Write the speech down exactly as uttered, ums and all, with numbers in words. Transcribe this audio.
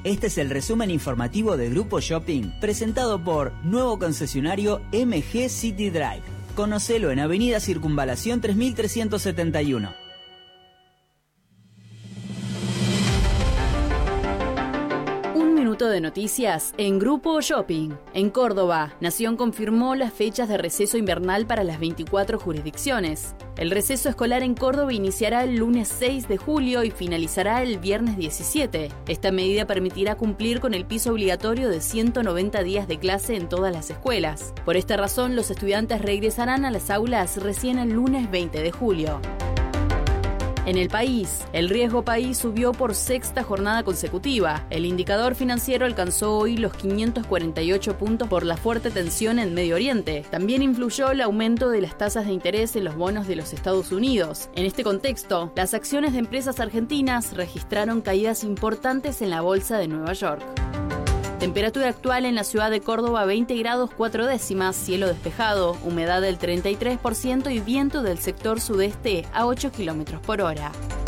Este es el resumen informativo de Grupo Shopping, presentado por nuevo concesionario M G City Drive. Conocelo en Avenida Circunvalación tres mil trescientos setenta y uno. De noticias en Grupo Shopping. En Córdoba, Nación confirmó las fechas de receso invernal para las veinticuatro jurisdicciones. El receso escolar en Córdoba iniciará el lunes seis de julio y finalizará el viernes diecisiete. Esta medida permitirá cumplir con el piso obligatorio de ciento noventa días de clase en todas las escuelas. Por esta razón, los estudiantes regresarán a las aulas recién el lunes veinte de julio. En el país, el riesgo país subió por sexta jornada consecutiva. El indicador financiero alcanzó hoy los quinientos cuarenta y ocho puntos por la fuerte tensión en Medio Oriente. También influyó el aumento de las tasas de interés en los bonos de los Estados Unidos. En este contexto, las acciones de empresas argentinas registraron caídas importantes en la bolsa de Nueva York. Temperatura actual en la ciudad de Córdoba veinte grados cuatro décimas, cielo despejado, humedad del treinta y tres por ciento y viento del sector sudeste a ocho kilómetros por hora.